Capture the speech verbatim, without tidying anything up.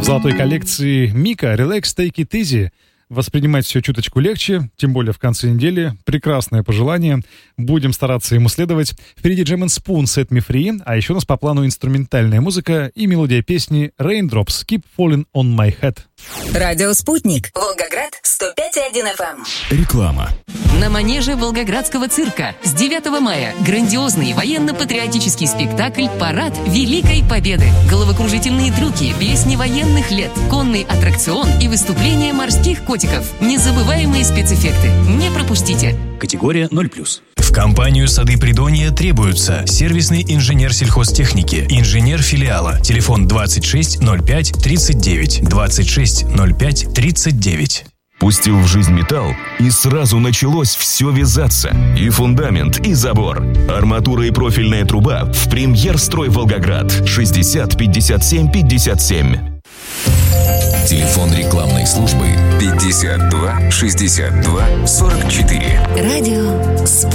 золотой коллекции Мика «Relax, Take It Easy». Воспринимать все чуточку легче, тем более в конце недели. Прекрасное пожелание. Будем стараться ему следовать. Впереди Jam and Spoon Set Me Free, а еще у нас по плану инструментальная музыка и мелодия песни Raindrops Keep Falling on My Head. Радио «Спутник». Волгоград, сто пять и один эф эм. Реклама. На манеже Волгоградского цирка с девятого мая грандиозный военно-патриотический спектакль «Парад Великой Победы». Головокружительные трюки, песни военных лет, конный аттракцион и выступления морских котиков. Незабываемые спецэффекты. Не пропустите. Категория ноль плюс. В компанию «Сады Придонья» требуются сервисный инженер сельхозтехники, инженер филиала. Телефон двадцать шесть ноль пять тридцать девять, двадцать шесть ноль пять тридцать девять. Пустил в жизнь металл, и сразу началось все вязаться. И фундамент, и забор. Арматура и профильная труба в «Премьер-строй Волгоград». шестьдесят пятьдесят семь пятьдесят семь. Телефон рекламной службы пятьдесят два шестьдесят два сорок четыре. Радио «Спутник».